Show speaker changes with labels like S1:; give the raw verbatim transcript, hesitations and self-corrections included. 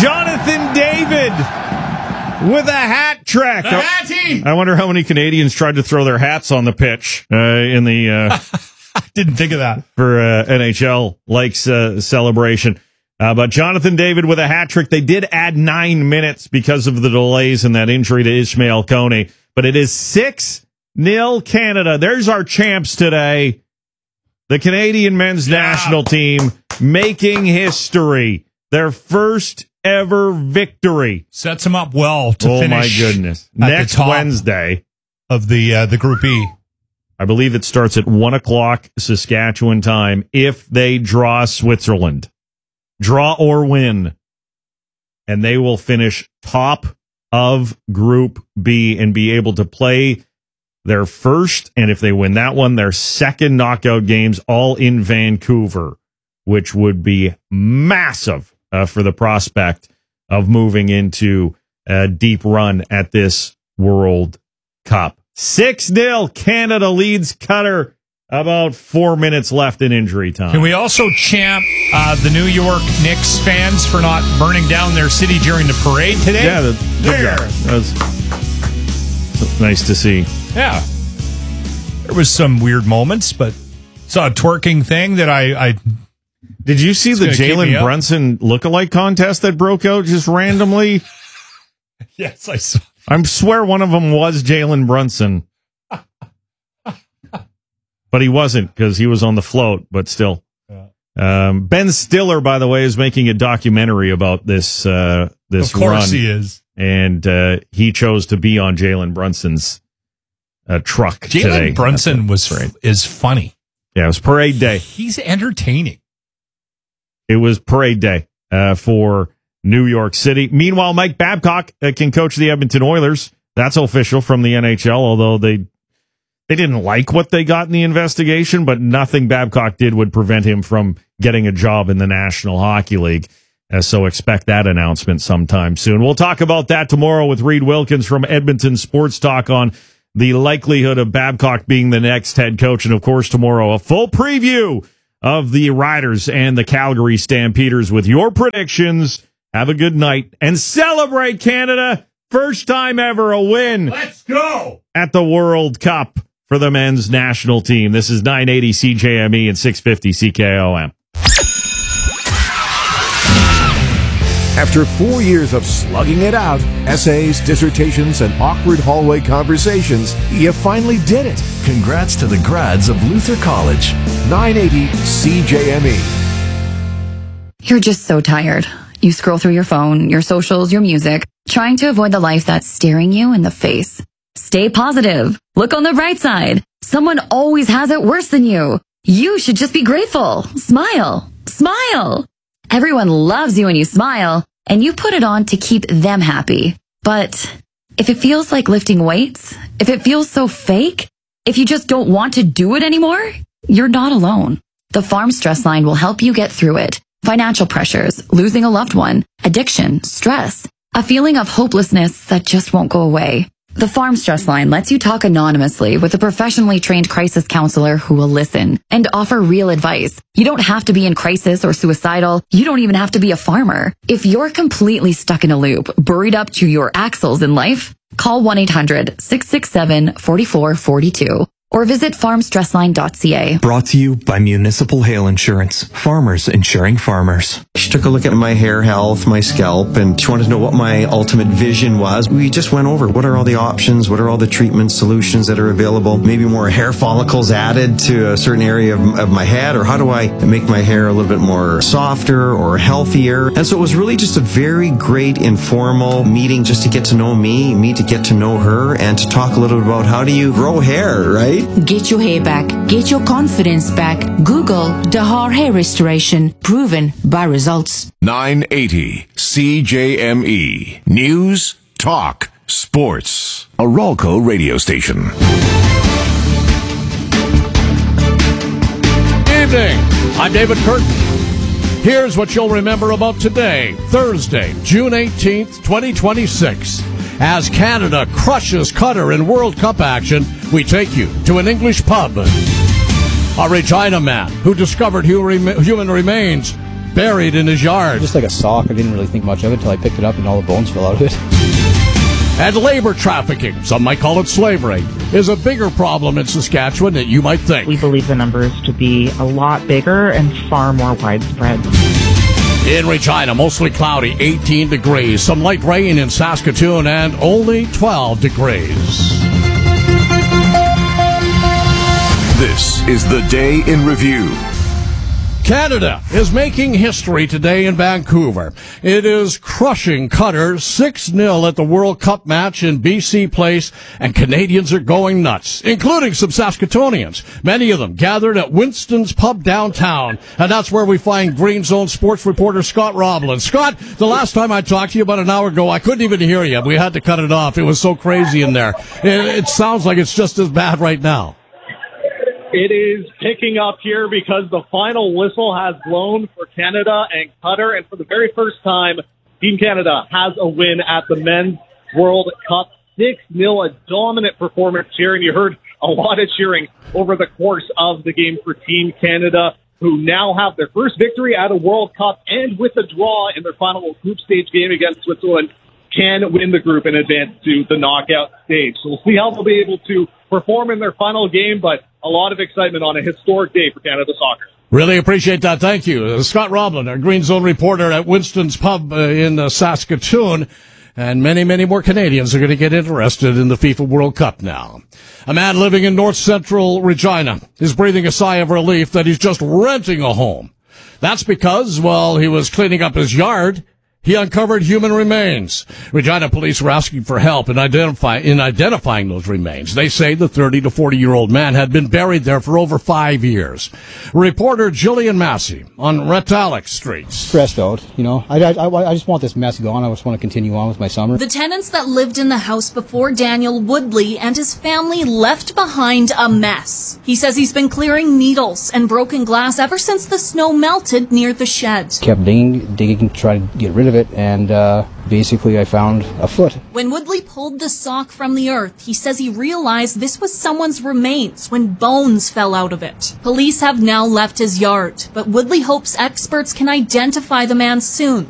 S1: Jonathan David with a hat trick.
S2: The hattie!
S1: I wonder how many Canadians tried to throw their hats on the pitch uh, in the uh,
S2: I didn't think of that
S1: for uh, N H L likes uh, celebration. Uh, but Jonathan David with a hat trick. They did add nine minutes because of the delays and that injury to Ishmael Kone. But it is six nil Canada. There's our champs today. The Canadian men's yeah. national team making history. Their first ever victory.
S2: Sets them up well to
S1: oh
S2: finish.
S1: Oh, my goodness. Next Wednesday.
S2: Of the uh, the Group E.
S1: I believe it starts at one o'clock Saskatchewan time if they draw Switzerland. Draw or win. And they will finish top of Group B and be able to play their first, and if they win that one, their second knockout games all in Vancouver, which would be massive uh, for the prospect of moving into a deep run at this World Cup. six nil Canada leads Qatar. About four minutes left in injury time.
S2: Can we also champ uh, the New York Knicks fans for not burning down their city during the parade today?
S1: Yeah, the,
S2: there.
S1: That was nice to see.
S2: Yeah. There was some weird moments, but saw a twerking thing that I... I
S1: Did you see the Jalen Brunson lookalike contest that broke out just randomly?
S2: Yes, I saw.
S1: I swear one of them was Jalen Brunson. But he wasn't because he was on the float, but still. Yeah. Um, Ben Stiller, by the way, is making a documentary about this uh, this run.
S2: Of course run, he is.
S1: And uh, he chose to be on Jalen Brunson's uh, truck
S2: Jalen
S1: today.
S2: Jalen Brunson was f- is funny.
S1: Yeah, it was parade day.
S2: He's entertaining.
S1: It was parade day uh, for New York City. Meanwhile, Mike Babcock uh, can coach the Edmonton Oilers. That's official from the N H L, although they... They didn't like what they got in the investigation, but nothing Babcock did would prevent him from getting a job in the National Hockey League. Uh, so expect that announcement sometime soon. We'll talk about that tomorrow with Reed Wilkins from Edmonton Sports Talk on the likelihood of Babcock being the next head coach. And, of course, tomorrow, a full preview of the Riders and the Calgary Stampeders with your predictions. Have a good night and celebrate, Canada. First time ever a win.
S2: Let's go
S1: at the World Cup for the men's national team. This is nine eighty C J M E and six fifty C K O M.
S3: After four years of slugging it out, essays, dissertations, and awkward hallway conversations, you finally did it.
S4: Congrats to the grads of Luther College.
S3: nine eighty C J M E.
S5: You're just so tired. You scroll through your phone, your socials, your music, trying to avoid the life that's staring you in the face. Stay positive. Look on the bright side. Someone always has it worse than you. You should just be grateful. Smile. Smile. Everyone loves you when you smile, and you put it on to keep them happy. But if it feels like lifting weights, if it feels so fake, if you just don't want to do it anymore, you're not alone. The Farm Stress Line will help you get through it. Financial pressures, losing a loved one, addiction, stress, a feeling of hopelessness that just won't go away. The Farm Stress Line lets you talk anonymously with a professionally trained crisis counselor who will listen and offer real advice. You don't have to be in crisis or suicidal. You don't even have to be a farmer. If you're completely stuck in a loop, buried up to your axles in life, call one eight hundred, six six seven, four four four two or visit farm stress line dot c a.
S4: Brought to you by Municipal Hail Insurance. Farmers insuring farmers.
S6: She took a look at my hair health, my scalp, and she wanted to know what my ultimate vision was. We just went over what are all the options, what are all the treatment solutions that are available, maybe more hair follicles added to a certain area of, of my head, or how do I make my hair a little bit more softer or healthier. And so it was really just a very great informal meeting just to get to know me, me to get to know her, and to talk a little bit about how do you grow hair, right?
S7: Get your hair back. Get your confidence back. Google Dahar Hair Restoration. Proven by results.
S8: nine eighty C J M E. News, talk, sports. A Ralco radio station.
S9: Evening. I'm David Curtin. Here's what you'll remember about today, Thursday, June eighteenth, twenty twenty-six. As Canada crushes Qatar in World Cup action, we take you to an English pub. A Regina man who discovered human remains buried in his yard.
S10: Just like a sock. I didn't really think much of it until I picked it up and all the bones fell out of it.
S9: And labor trafficking, some might call it slavery, is a bigger problem in Saskatchewan than you might think.
S11: We believe the numbers to be a lot bigger and far more widespread.
S9: In Regina, mostly cloudy, eighteen degrees. Some light rain in Saskatoon, and only twelve degrees.
S8: This is the Day in Review.
S9: Canada is making history today in Vancouver. It is crushing Qatar six nil at the World Cup match in B C Place, and Canadians are going nuts, including some Saskatoonians. Many of them gathered at Winston's Pub downtown, and that's where we find Green Zone sports reporter Scott Roblin. Scott, the last time I talked to you about an hour ago, I couldn't even hear you. We had to cut it off. It was so crazy in there. It, it sounds like it's just as bad right now.
S12: It is picking up here because the final whistle has blown for Canada and Qatar, and for the very first time, Team Canada has a win at the Men's World Cup. six nil, a dominant performance here, and you heard a lot of cheering over the course of the game for Team Canada, who now have their first victory at a World Cup, and with a draw in their final group stage game against Switzerland, can win the group and advance to the knockout stage. So we'll see how they'll be able to perform in their final game, but a lot of excitement on a historic day for Canada soccer.
S9: Really appreciate that. Thank you. Uh, Scott Roblin, our Green Zone reporter at Winston's Pub uh, in uh, Saskatoon. And many, many more Canadians are going to get interested in the FIFA World Cup now. A man living in north central Regina is breathing a sigh of relief that he's just renting a home. That's because while he was cleaning up his yard, he uncovered human remains. Regina police were asking for help in, identify, in identifying those remains. They say the thirty to forty-year-old man had been buried there for over five years. Reporter Jillian Massey on Retallick Street.
S10: Stressed out, you know. I, I, I just want this mess gone. I just want to continue on with my summer.
S13: The tenants that lived in the house before Daniel Woodley and his family left behind a mess. He says he's been clearing needles and broken glass ever since the snow melted near the shed.
S10: Kept digging, digging, trying to get rid of it, and uh, basically I found a foot.
S13: When Woodley pulled the sock from the earth, he says he realized this was someone's remains when bones fell out of it. Police have now left his yard, but Woodley hopes experts can identify the man soon